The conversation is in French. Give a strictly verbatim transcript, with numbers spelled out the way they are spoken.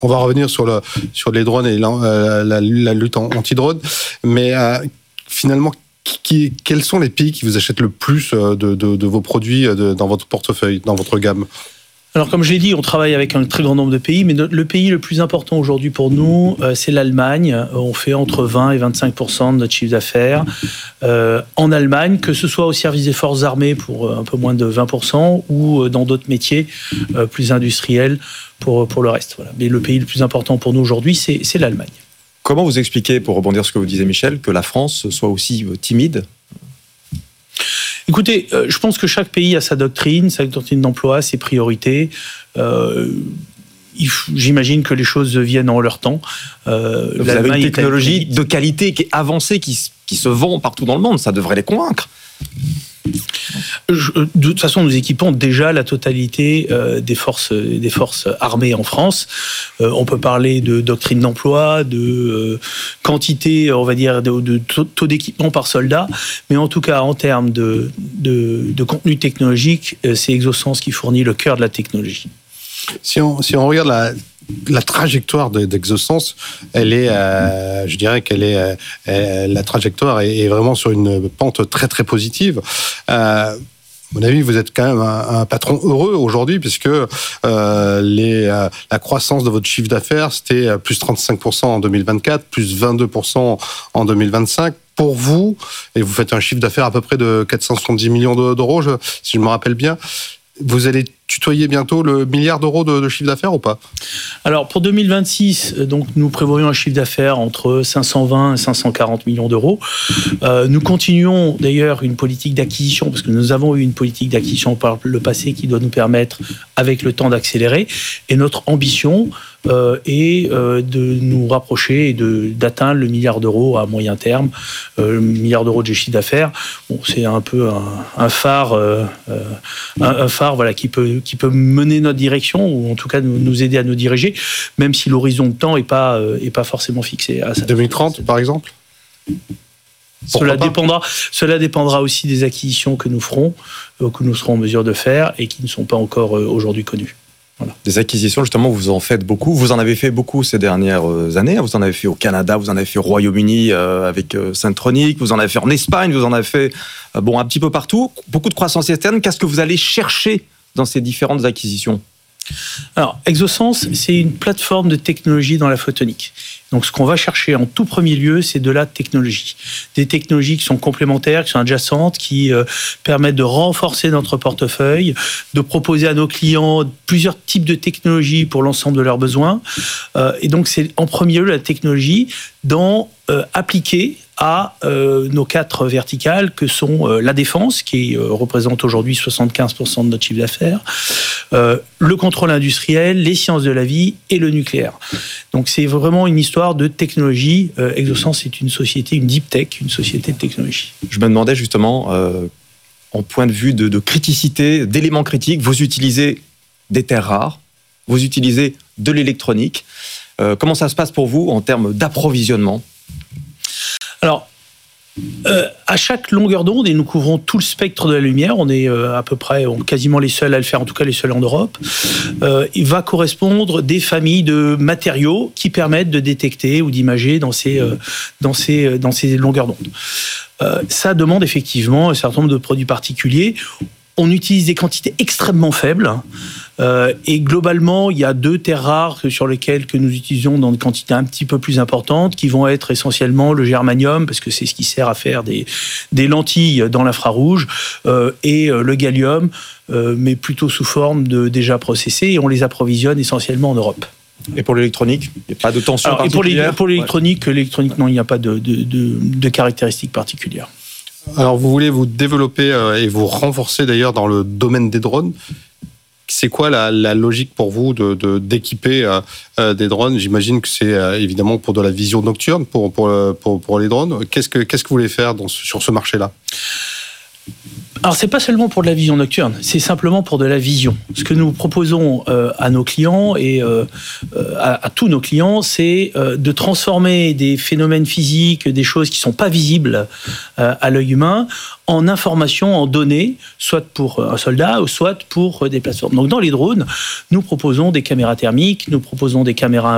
On va revenir sur, le, sur les drones et la, euh, la, la lutte anti-drone. Mais euh, finalement, qui, quels sont les pays qui vous achètent le plus de, de, de vos produits de, dans votre portefeuille, dans votre gamme ? Alors, comme je l'ai dit, on travaille avec un très grand nombre de pays, mais le pays le plus important aujourd'hui pour nous, euh, c'est l'Allemagne. On fait entre vingt et vingt-cinq pour cent de notre chiffre d'affaires euh, en Allemagne, que ce soit au service des forces armées pour un peu moins de vingt pour cent ou dans d'autres métiers euh, plus industriels pour, pour le reste. Voilà. Mais le pays le plus important pour nous aujourd'hui, c'est, c'est l'Allemagne. Comment vous expliquez, pour rebondir sur ce que vous disiez Michel, que la France soit aussi timide ? Écoutez, euh, je pense que chaque pays a sa doctrine, sa doctrine d'emploi, ses priorités. Euh, il faut, j'imagine que les choses viennent en leur temps. Euh, Vous avez une technologie de qualité qui est avancée, qui, qui se vend partout dans le monde. Ça devrait les convaincre. Je, de toute façon, nous équipons déjà la totalité euh, des forces, des forces armées en France. Euh, on peut parler de doctrine d'emploi, de euh, quantité, on va dire, de, de taux d'équipement par soldat. Mais en tout cas, en termes de, de, de contenu technologique, euh, c'est Exosens qui fournit le cœur de la technologie. Si on, si on regarde la, la trajectoire d'Exosens, elle est, euh, je dirais qu'elle est, euh, la trajectoire est, est vraiment sur une pente très très positive. Euh, À mon avis, vous êtes quand même un, un patron heureux aujourd'hui, puisque euh, les, euh, la croissance de votre chiffre d'affaires, c'était plus trente-cinq pour cent en deux mille vingt-quatre, plus vingt-deux pour cent en deux mille vingt-cinq. Pour vous, et vous faites un chiffre d'affaires à peu près de quatre cent soixante-dix millions d'euros, je, si je me rappelle bien, vous allez tutoyer bientôt le milliard d'euros de, de chiffre d'affaires ou pas ? Alors pour deux mille vingt-six, donc nous prévoyons un chiffre d'affaires entre cinq cent vingt et cinq cent quarante millions d'euros. Euh, nous continuons d'ailleurs une politique d'acquisition, parce que nous avons eu une politique d'acquisition par le passé qui doit nous permettre, avec le temps, d'accélérer. Et notre ambition euh, est euh, de nous rapprocher et de, d'atteindre le milliard d'euros à moyen terme. Euh, le milliard d'euros de chiffre d'affaires, bon, c'est un peu un, un phare, euh, un, un phare, voilà, qui peut qui peut mener notre direction, ou en tout cas nous, nous aider à nous diriger, même si l'horizon de temps n'est pas, euh, est pas forcément fixé. À ça. deux mille trente, par exemple ? Cela dépendra, cela dépendra aussi des acquisitions que nous ferons, euh, que nous serons en mesure de faire et qui ne sont pas encore euh, aujourd'hui connues. Voilà. Des acquisitions, justement, vous en faites beaucoup. Vous en avez fait beaucoup ces dernières années. Vous en avez fait au Canada, vous en avez fait au Royaume-Uni euh, avec euh, Syntronic, vous en avez fait en Espagne, vous en avez fait euh, bon, un petit peu partout. Beaucoup de croissance externe. Qu'est-ce que vous allez chercher dans ces différentes acquisitions ? Alors, Exosens, c'est une plateforme de technologie dans la photonique. Donc, ce qu'on va chercher en tout premier lieu, c'est de la technologie. Des technologies qui sont complémentaires, qui sont adjacentes, qui euh, permettent de renforcer notre portefeuille, de proposer à nos clients plusieurs types de technologies pour l'ensemble de leurs besoins. Euh, et donc, c'est en premier lieu la technologie dans euh, appliquée à euh, nos quatre verticales que sont euh, la défense, qui euh, représente aujourd'hui soixante-quinze pour cent de notre chiffre d'affaires, euh, le contrôle industriel, les sciences de la vie et le nucléaire. Donc c'est vraiment une histoire de technologie. Euh, Exosens est une société, une deep tech, une société de technologie. Je me demandais justement, euh, en point de vue de, de criticité, d'éléments critiques, vous utilisez des terres rares, vous utilisez de l'électronique. Euh, comment ça se passe pour vous en termes d'approvisionnement ? Alors, euh, à chaque longueur d'onde, et nous couvrons tout le spectre de la lumière, on est euh, à peu près on, quasiment les seuls à le faire, en tout cas les seuls en Europe, euh, il va correspondre des familles de matériaux qui permettent de détecter ou d'imager dans ces, euh, dans ces, dans ces longueurs d'onde. Euh, ça demande effectivement un certain nombre de produits particuliers. On utilise des quantités extrêmement faibles euh, et globalement, il y a deux terres rares sur lesquelles que nous utilisons dans des quantités un petit peu plus importantes qui vont être essentiellement le germanium, parce que c'est ce qui sert à faire des, des lentilles dans l'infrarouge, euh, et le gallium, euh, mais plutôt sous forme de déjà processés, et on les approvisionne essentiellement en Europe. Et pour l'électronique, il n'y a pas de tension Alors, particulière ? Et pour, les, pour l'électronique, ouais. l'électronique, non, il n'y a pas de, de, de, de caractéristiques particulières. Alors, vous voulez vous développer euh, et vous renforcer d'ailleurs dans le domaine des drones. C'est quoi la, la logique pour vous de, de, d'équiper euh, euh, des drones ? J'imagine que c'est euh, évidemment pour de la vision nocturne, pour, pour, pour, pour les drones. Qu'est-ce que, qu'est-ce que vous voulez faire dans ce, sur ce marché-là ? Alors, c'est pas seulement pour de la vision nocturne, c'est simplement pour de la vision. Ce que nous proposons euh, à nos clients et euh, à, à tous nos clients, c'est euh, de transformer des phénomènes physiques, des choses qui sont pas visibles euh, à l'œil humain, en informations, en données, soit pour un soldat, ou soit pour des plateformes. Donc, dans les drones, nous proposons des caméras thermiques, nous proposons des caméras